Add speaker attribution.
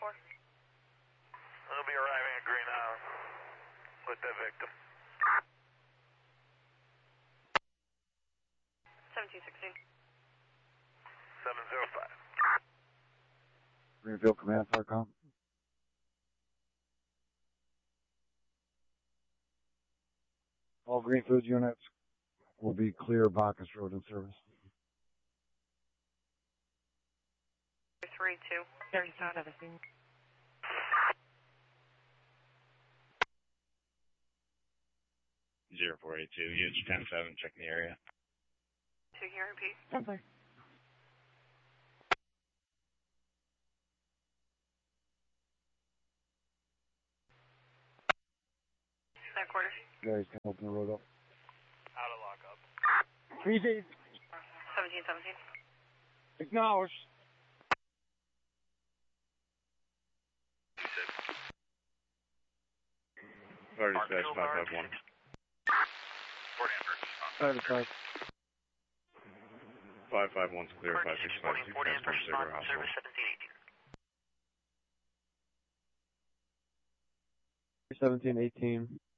Speaker 1: They'll be arriving at Green Island with the victim.
Speaker 2: 1716.
Speaker 1: 705.
Speaker 3: Greenfield Command, FARCOM. All Greenfield units will be clear Bacchus Road in service.
Speaker 2: 32.
Speaker 4: 17.
Speaker 5: 0482, units 10-7, checking the area.
Speaker 2: 2, can you repeat?
Speaker 4: 10-4.
Speaker 2: Headquarters.
Speaker 3: Guys can open the road up.
Speaker 1: Out of lockup.
Speaker 2: 1717.
Speaker 3: Acknowledged.
Speaker 5: Fire dispatch 551.
Speaker 1: Fort Amber.
Speaker 3: 5-5.
Speaker 5: 551's clear, 565,
Speaker 1: Fort Amber,
Speaker 5: zero household.
Speaker 1: service 1718.
Speaker 3: 1718.